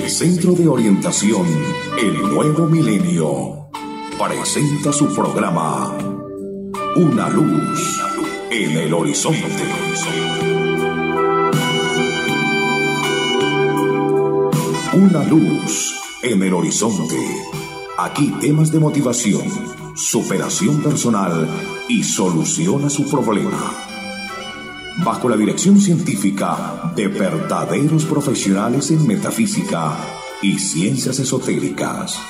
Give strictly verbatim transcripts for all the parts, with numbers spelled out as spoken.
El Centro de Orientación El Nuevo Milenio presenta su programa Una Luz en el Horizonte. Una luz en el horizonte. Aquí temas de motivación, superación personal y solución a su problema. Bajo la dirección científica de verdaderos profesionales en metafísica y ciencias esotéricas.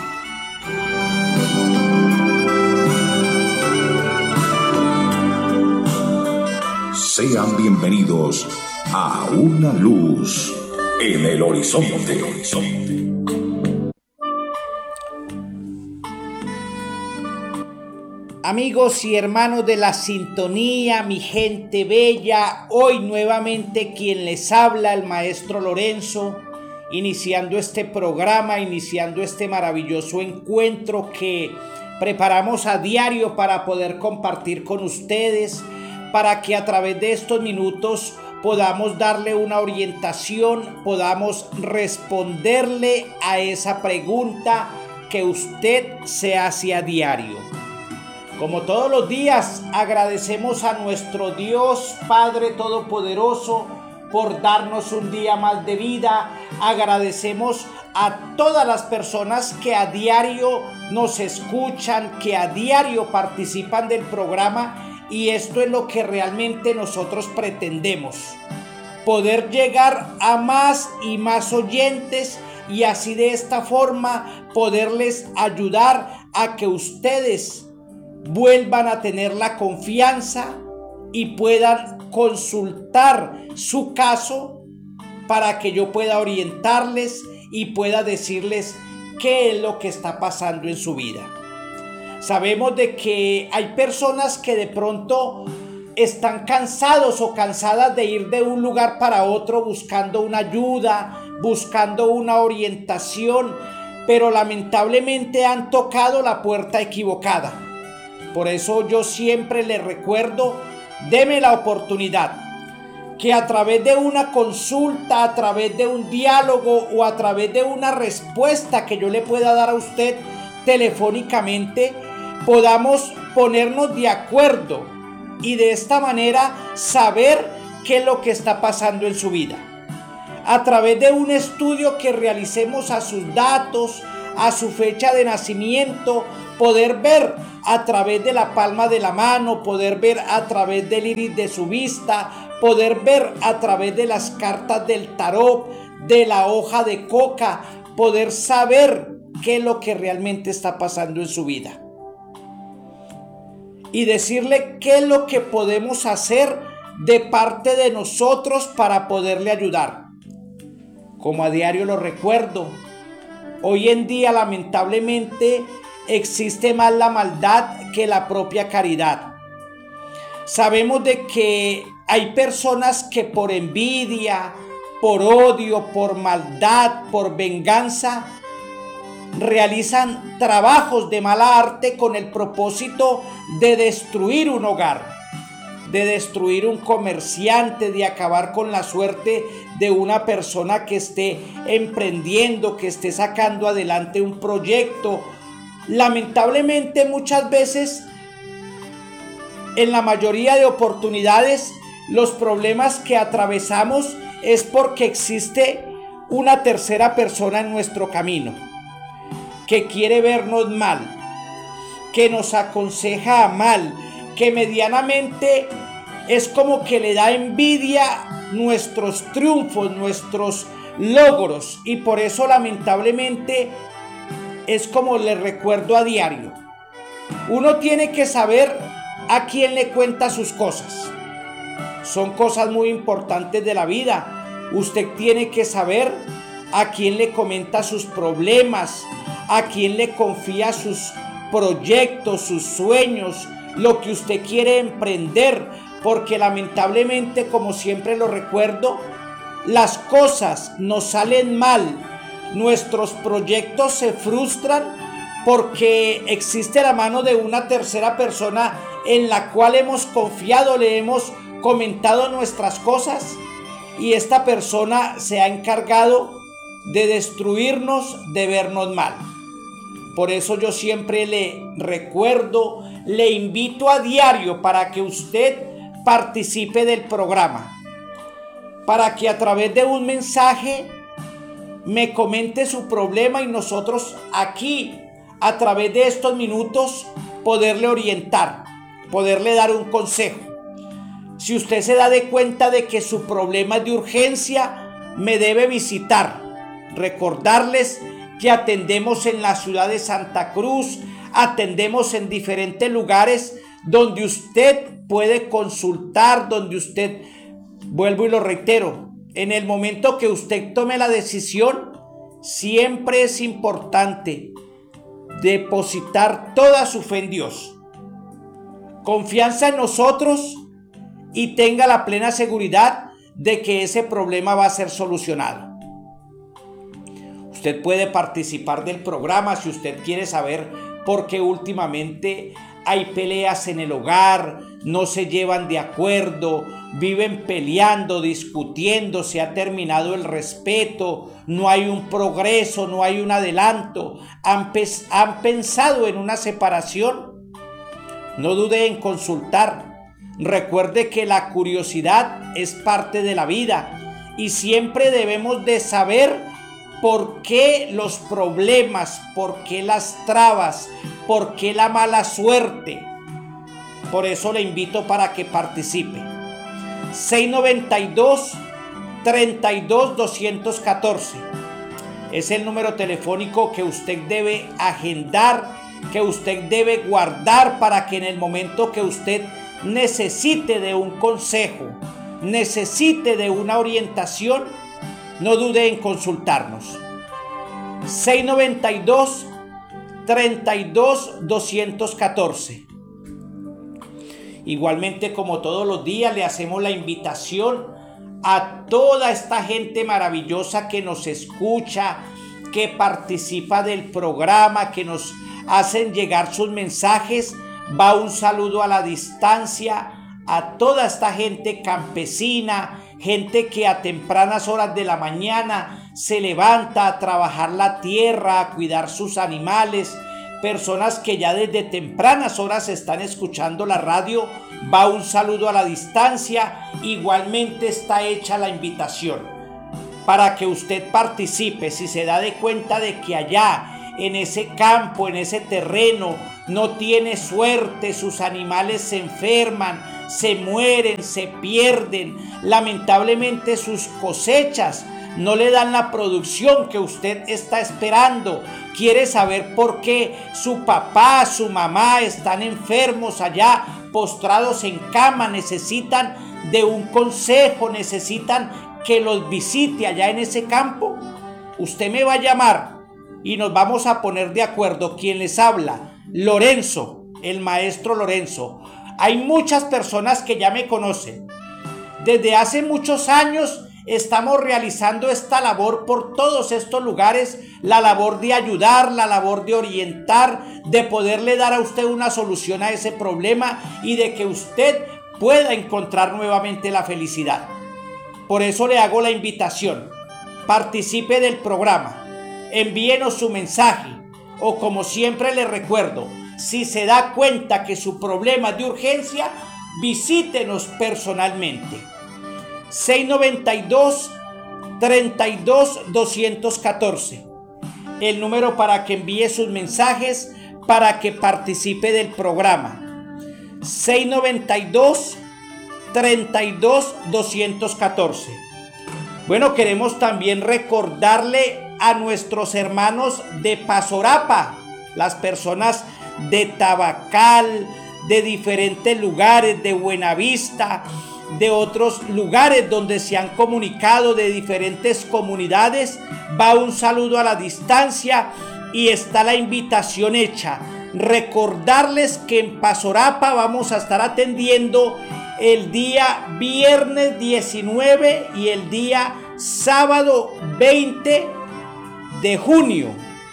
Sean bienvenidos a Una Luz en el Horizonte. Amigos y hermanos de la sintonía, mi gente bella, hoy nuevamente quien les habla, el maestro Lorenzo, iniciando este programa, iniciando este maravilloso encuentro que preparamos a diario para poder compartir con ustedes, para que a través de estos minutos podamos darle una orientación, podamos responderle a esa pregunta que usted se hace a diario. Como todos los días, agradecemos a nuestro Dios Padre Todopoderoso por darnos un día más de vida. Agradecemos a todas las personas que a diario nos escuchan, que a diario participan del programa, y esto es lo que realmente nosotros pretendemos: poder llegar a más y más oyentes y así de esta forma poderles ayudar a que ustedes vuelvan a tener la confianza y puedan consultar su caso para que yo pueda orientarles y pueda decirles qué es lo que está pasando en su vida. Sabemos de que hay personas que de pronto están cansados o cansadas de ir de un lugar para otro buscando una ayuda, buscando una orientación, pero lamentablemente han tocado la puerta equivocada. Por eso yo siempre les recuerdo, deme la oportunidad, que a través de una consulta, a través de un diálogo o a través de una respuesta que yo le pueda dar a usted telefónicamente, podamos ponernos de acuerdo y de esta manera saber qué es lo que está pasando en su vida. A través de un estudio que realicemos a sus datos, a su fecha de nacimiento, poder ver a través de la palma de la mano, poder ver a través del iris de su vista, poder ver a través de las cartas del tarot, de la hoja de coca, poder saber qué es lo que realmente está pasando en su vida. Y decirle qué es lo que podemos hacer de parte de nosotros para poderle ayudar. Como a diario lo recuerdo, hoy en día lamentablemente existe más la maldad que la propia caridad. Sabemos de que hay personas que por envidia, por odio, por maldad, por venganza, realizan trabajos de mala arte con el propósito de destruir un hogar, de destruir un comerciante, de acabar con la suerte de una persona que esté emprendiendo, que esté sacando adelante un proyecto. Lamentablemente muchas veces, en la mayoría de oportunidades, los problemas que atravesamos es porque existe una tercera persona en nuestro camino que quiere vernos mal, que nos aconseja mal, que medianamente es como que le da envidia nuestros triunfos, nuestros logros, y por eso lamentablemente es como les recuerdo a diario. Uno tiene que saber a quién le cuenta sus cosas. Son cosas muy importantes de la vida. Usted tiene que saber a quién le comenta sus problemas, a quién le confía sus proyectos, sus sueños, lo que usted quiere emprender, porque lamentablemente, como siempre lo recuerdo, las cosas nos salen mal, nuestros proyectos se frustran porque existe la mano de una tercera persona en la cual hemos confiado, le hemos comentado nuestras cosas y esta persona se ha encargado de destruirnos, de vernos mal. Por eso yo siempre le recuerdo, le invito a diario para que usted participe del programa, para que a través de un mensaje me comente su problema y nosotros aquí, a través de estos minutos, poderle orientar, poderle dar un consejo. Si usted se da de cuenta de que su problema es de urgencia, me debe visitar. Recordarles que atendemos en la ciudad de Santa Cruz, atendemos en diferentes lugares donde usted puede consultar, donde usted, vuelvo y lo reitero, en el momento que usted tome la decisión, siempre es importante depositar toda su fe en Dios, confianza en nosotros y tenga la plena seguridad de que ese problema va a ser solucionado. Usted puede participar del programa si usted quiere saber por qué últimamente hay peleas en el hogar, no se llevan de acuerdo, viven peleando, discutiendo, se ha terminado el respeto, no hay un progreso, no hay un adelanto, han, han pensado en una separación. No dude en consultar. Recuerde que la curiosidad es parte de la vida y siempre debemos de saber por qué los problemas, por qué las trabas, por qué la mala suerte. Por eso le invito para que participe. seis noventa y dos, treinta y dos, doscientos catorce es el número telefónico que usted debe agendar, que usted debe guardar para que en el momento que usted necesite de un consejo, necesite de una orientación, no dude en consultarnos. seis noventa y dos, treinta y dos, doscientos catorce. Igualmente, como todos los días, le hacemos la invitación a toda esta gente maravillosa que nos escucha, que participa del programa, que nos hacen llegar sus mensajes. Va un saludo a la distancia a toda esta gente campesina, gente que a tempranas horas de la mañana se levanta a trabajar la tierra, a cuidar sus animales, personas que ya desde tempranas horas están escuchando la radio. Va un saludo a la distancia. Igualmente está hecha la invitación para que usted participe. Si se da de cuenta de que allá en ese campo, en ese terreno, no tiene suerte, sus animales se enferman, se mueren, se pierden, lamentablemente sus cosechas no le dan la producción que usted está esperando, quiere saber por qué su papá, su mamá están enfermos allá, postrados en cama, necesitan de un consejo, necesitan que los visite allá en ese campo, usted me va a llamar y nos vamos a poner de acuerdo. Quien les habla, Lorenzo, el maestro Lorenzo. Hay muchas personas que ya me conocen. Desde hace muchos años estamos realizando esta labor por todos estos lugares, la labor de ayudar, la labor de orientar, de poderle dar a usted una solución a ese problema y de que usted pueda encontrar nuevamente la felicidad. Por eso le hago la invitación, participe del programa, envíenos su mensaje o, como siempre le recuerdo, si se da cuenta que su problema es de urgencia, visítenos personalmente. seis noventa y dos, treinta y dos, doscientos catorce. El número para que envíe sus mensajes, para que participe del programa. seis noventa y dos, treinta y dos, doscientos catorce. Bueno, queremos también recordarle a nuestros hermanos de Pasorapa, las personas de Tabacal, de diferentes lugares, de Buenavista, de otros lugares donde se han comunicado, de diferentes comunidades. Va un saludo a la distancia y está la invitación hecha. Recordarles que en Pasorapa vamos a estar atendiendo el día viernes diecinueve y el día sábado veinte de junio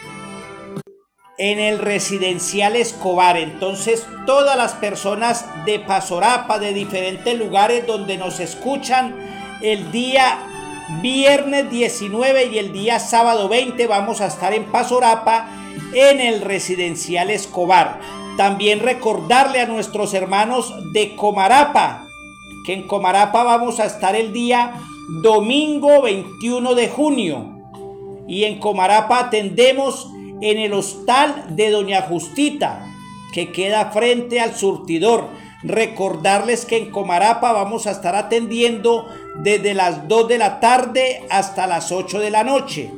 en el Residencial Escobar. Entonces, todas las personas de Pasorapa, de diferentes lugares donde nos escuchan, el día viernes diecinueve y el día sábado veinte vamos a estar en Pasorapa, en el Residencial Escobar. También recordarle a nuestros hermanos de Comarapa, que en Comarapa vamos a estar el día domingo veintiuno de junio. Y en Comarapa atendemos en el hostal de Doña Justita, que queda frente al surtidor. Recordarles que en Comarapa vamos a estar atendiendo desde las dos de la tarde hasta las ocho de la noche.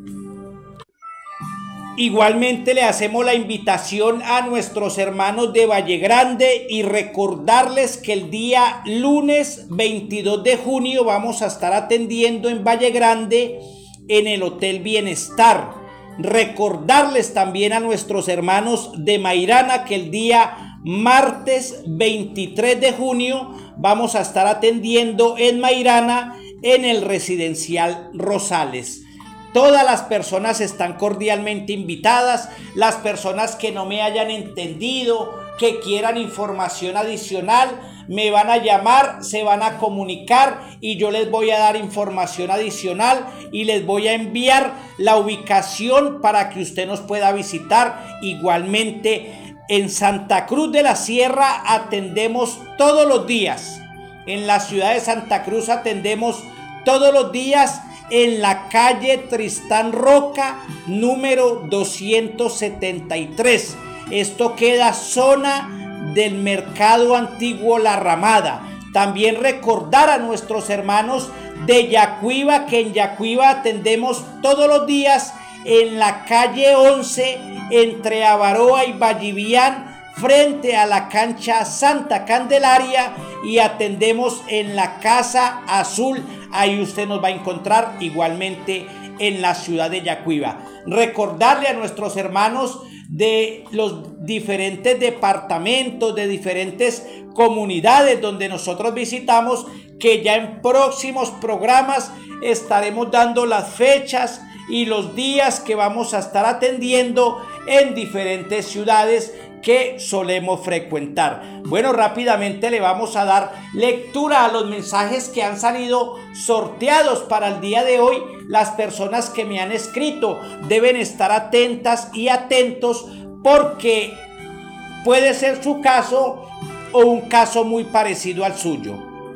Igualmente le hacemos la invitación a nuestros hermanos de Valle Grande y recordarles que el día lunes veintidós de junio vamos a estar atendiendo en Valle Grande en el Hotel Bienestar. Recordarles también a nuestros hermanos de Mairana que el día martes veintitrés de junio vamos a estar atendiendo en Mairana en el Residencial Rosales. Todas las personas están cordialmente invitadas. Las personas que no me hayan entendido, que quieran información adicional, me van a llamar, se van a comunicar y yo les voy a dar información adicional y les voy a enviar la ubicación para que usted nos pueda visitar. Igualmente en Santa Cruz de la Sierra atendemos todos los días. En la ciudad de Santa Cruz atendemos todos los días en la calle Tristán Roca, número doscientos setenta y tres. Esto queda zona del Mercado Antiguo La Ramada. También recordar a nuestros hermanos de Yacuiba que en Yacuiba atendemos todos los días en la calle once, entre Avaroa y Vallivián, frente a la cancha Santa Candelaria, y atendemos en la Casa Azul. Ahí usted nos va a encontrar igualmente en la ciudad de Yacuiba. Recordarle a nuestros hermanos de los diferentes departamentos, de diferentes comunidades donde nosotros visitamos, que ya en próximos programas estaremos dando las fechas y los días que vamos a estar atendiendo en diferentes ciudades que solemos frecuentar. Bueno, rápidamente le vamos a dar lectura a los mensajes que han salido sorteados para el día de hoy. Las personas que me han escrito deben estar atentas y atentos porque puede ser su caso o un caso muy parecido al suyo.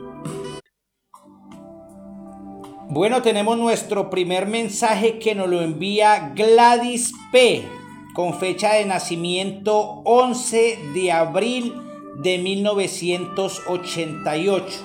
Bueno, tenemos nuestro primer mensaje que nos lo envía Gladys P., con fecha de nacimiento once de abril de mil novecientos ochenta y ocho.